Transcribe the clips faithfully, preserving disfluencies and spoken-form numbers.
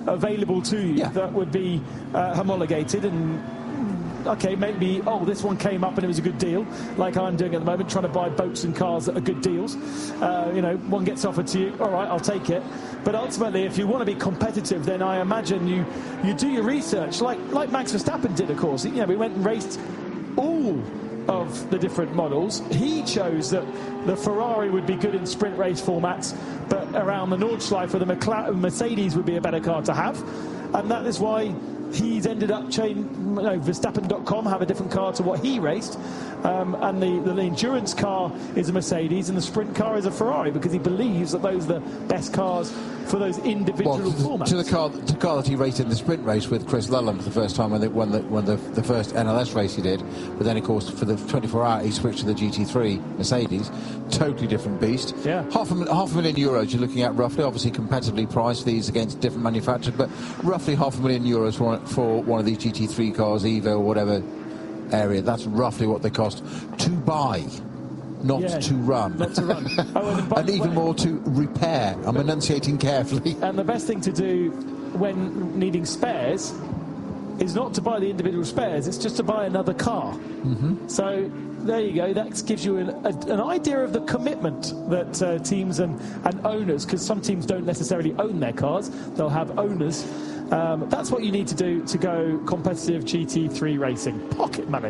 available to you yeah. that would be uh, homologated, and okay, maybe, oh, this one came up and it was a good deal, like I'm doing at the moment, trying to buy boats and cars that are good deals. Uh, you know, one gets offered to you, all right, I'll take it. But ultimately, if you want to be competitive, then I imagine you, you do your research, like like Max Verstappen did, of course. You know, we went and raced all of the different models. He chose that the Ferrari would be good in sprint race formats, but around the Nordschleife, the McLaren, Mercedes would be a better car to have. And that is why he's ended up chain, you know, Verstappen dot com have a different car to what he raced, um, and the, the endurance car is a Mercedes and the sprint car is a Ferrari, because he believes that those are the best cars for those individual well, to, formats. To the car, to the car that he raced in the sprint race with Chris Lulland for the first time when they won the, when the, the first N L S race he did, but then of course for the twenty-four hour he switched to the G T three Mercedes, totally different beast. Yeah. Half a, half a million euros you're looking at roughly, obviously competitively priced these against different manufacturers, but roughly half a million euros for, for one of these G T three cars, Evo or whatever area. That's roughly what they cost to buy. Not yeah, to run. Not to run. Oh, and, and even way, more to repair. I'm but, enunciating carefully. And the best thing to do when needing spares is not to buy the individual spares, it's just to buy another car. Mm-hmm. So there you go. That gives you an, a, an idea of the commitment that uh, teams and, and owners, because some teams don't necessarily own their cars, they'll have owners. Um, that's what you need to do to go competitive G T three racing. Pocket money.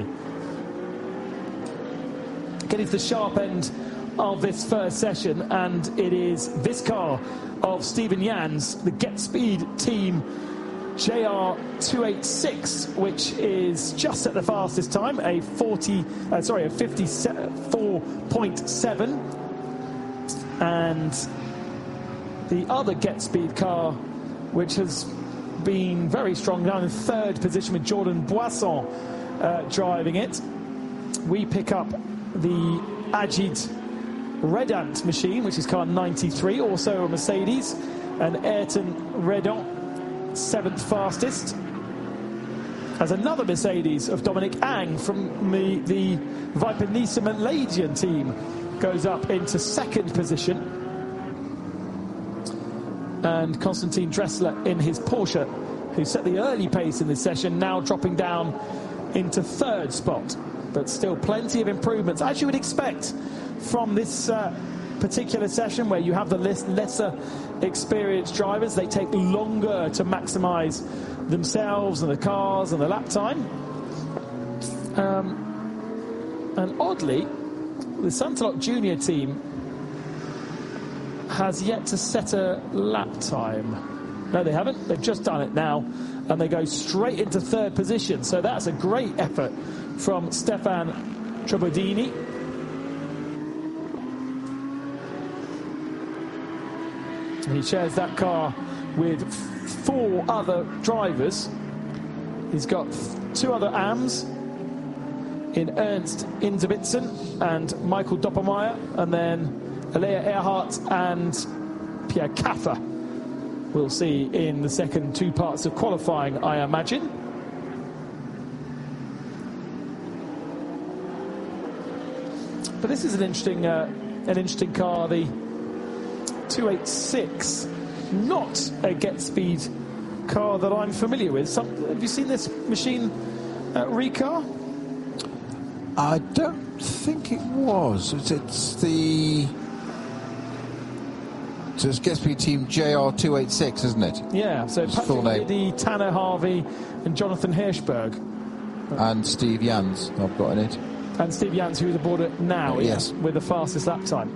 Getting to the sharp end of this first session, and it is this car of Stephen Jans, the Get Speed team J R two eighty-six, which is just at the fastest time, a forty, uh, sorry, a fifty-four point seven, and the other Get Speed car, which has been very strong, down in third position with Jordan Boisson uh, driving it. We pick up the Ajid Redant machine, which is car ninety-three, also a Mercedes, and Ayrton Redant, seventh fastest, as another Mercedes of Dominic Ang from the, the Viper Nissan Malaysian team goes up into second position, and Konstantin Dressler in his Porsche, who set the early pace in this session, now dropping down into third spot. But still plenty of improvements, as you would expect from this uh, particular session, where you have the less, lesser experienced drivers. They take longer to maximise themselves and the cars and the lap time. Um, and oddly, the Santalok Junior team has yet to set a lap time. No, they haven't. They've just done it now, and they go straight into third position. So that's a great effort from Stefan Trobodini. He shares that car with four other drivers. He's got two other A Ms in Ernst Inzerbitzen and Michael Doppelmayr, and then Alea Earhart and Pierre Caffer we'll see in the second two parts of qualifying, I imagine. But this is an interesting, uh, an interesting car, the two eighty-six, not a Get Speed car that I'm familiar with. Some, have you seen this machine, uh, Ricard? I don't think it was. It's, it's the so it's Get Speed team J R two eighty-six, isn't it? Yeah. So it's Patrick Liddy, Tanner Harvey, and Jonathan Hirschberg, and Steve Jans I've got in it. And Steve Jans, who's aboard it now, oh, yes, with the fastest lap time.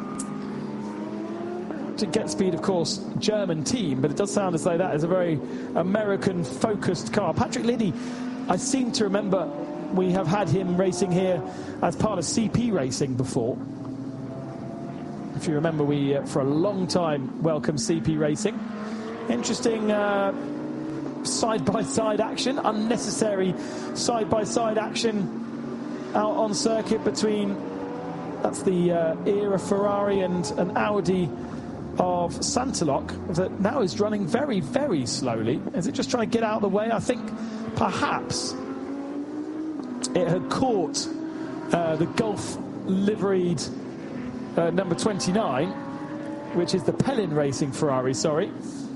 To Get Speed, of course, German team, but it does sound as though that is a very American-focused car. Patrick Liddy, I seem to remember we have had him racing here as part of C P Racing before. If you remember, we, uh, for a long time, welcomed C P Racing. Interesting uh, side-by-side action, unnecessary side-by-side action out on circuit between, that's the uh, era Ferrari and an Audi of Santalok, that now is running very, very slowly. Is it just trying to get out of the way? I think perhaps it had caught uh, the Gulf liveried uh, number twenty-nine, which is the Pellin Racing Ferrari, sorry.